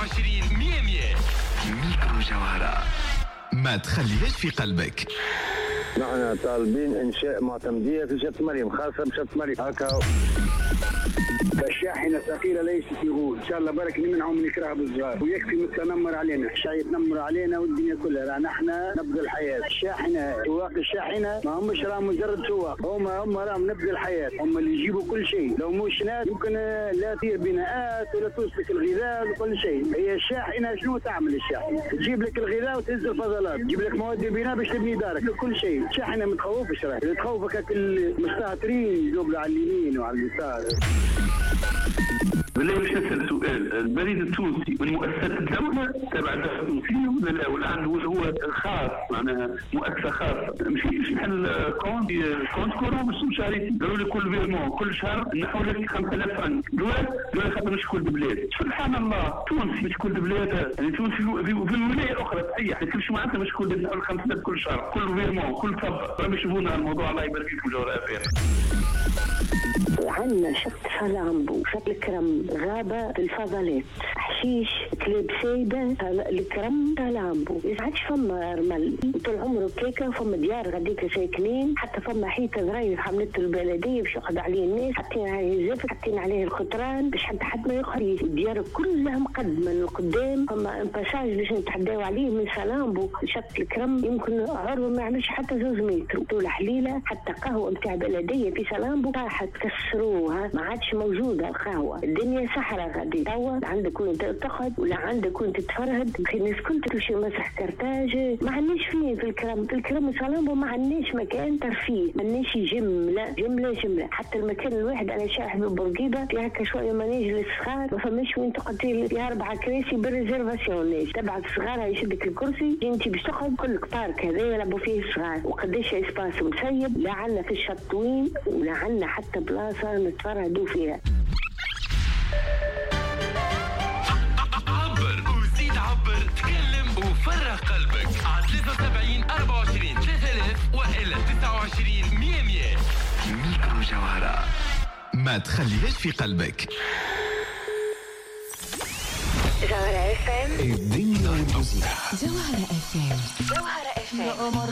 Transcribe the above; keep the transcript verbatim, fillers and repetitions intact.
وعشرين مية مية. ميكرو جوهرة، ما تخليهاش في قلبك. نحن طالبين إنشاء معتمدية في شط مريم، خاصة بشط مريم هكا. الشاحنة ثقيلة ليست يقول إن شاء الله برك نمنعهم من يكره بالصغار، ويكفي متنمر علينا، الشاي يتنمر علينا والدنيا كلها، لأن احنا نبذل الحياة. الشاحنة سواق الشاحنة ما همش راهم مجرد سواق، هم هم راهم نبذل الحياة، هم اللي يجيبوا كل شيء. لو مش ناس يمكن لا تصير بناءات ولا توصلك الغذاء وكل شيء. هي الشاحنة شنو تعمل الشاحنة؟ تجيب لك الغذاء وتهز الفضلات، تجيب لك مواد البناء باش تبني دارك، كل شيء. الشاحنة ما تخوفش، راهي اللي تخوفك المستهترين يقبلوا على اليمين وعلى اليسار. بالله باش نسأل سؤال، البريد التونسي من مؤسسات الدولة تبع الدولة التونسية ولا لا؟ ولا عنده هو خاص، معناها مؤسسة خاصة؟ مشيت بحال كونت كونت كورون بالسوق شهري، قالوا لي كل فيرمون كل شهر نحو لك خمسة آلاف فرنك، دولار دولار خاطر مش كل بلاد. سبحان الله، تونسي مش كل بلاد، يعني تونسي في الولاية الأخرى صحيح، لكن شو معناتها مش كل نحو خمسة آلاف كل شهر، كل فيرمون كل طب، راهم يشوفونا الموضوع. الله يبارك فيكم جوهرة أفير. عندنا شط سلامبو، شط الكرم، غابة الفضلات، حشيش، كلاب سايبة، الكرم، سلامبو. ما عادش فما رمل، طول عمره كيكة، فما ديار غاديك ساكنين، حتى فما حيطة ضريف حملته البلدية باش يقعد عليه الناس، حاطين عليه الزفت، حاطين عليه الخطران باش حتى حد ما يخرج. الديار كلها مقدمة لقدام، فما ان باساج باش نتحداو عليه من سلامبو شط الكرم، يمكن عروة ما يعملش حتى زوز متر. طول حليلة حتى قهوة متاع بلدية في سلامبو راحت كسروها، ما عادش موجودة القهوة. الدنيا صحراء غادي توا، عندك وين تقعد ولا عندك وين تتفرهد. في ناس كنت تمشي مسح كرتاج، ما عندناش فين في الكرم، في الكرم سلامبو ما عندناش مكان ترفيه، ما عندناش جملة جملة جملة. حتى المكان الواحد أنا شايح ببورقيبة في هكا شوية مناج للصغار، ما فماش وين تقعد فيه أربعة كراسي بالريزرفاسيون. تبع الصغار يشدك الكرسي انت باش تقعد، كلك بارك هذا يلعبوا فيه الصغار، وقداش اسباس مسيب. لا عندنا في الشط وين ولا عندنا حتى بلاصة نتفرهدوا فيها. عبر وزيد عبر، تكلم وفرغ قلبك على ثلاثة وسبعين أربعة وعشرين ثلاثة آلاف وإلا تسعة وعشرين مية مية. ميكرو جوهرة، ما تخليهاش في قلبك. جوهرة اف ام، الدنيا والموسيقى. جوهرة اف ام، جوهرة اف ام.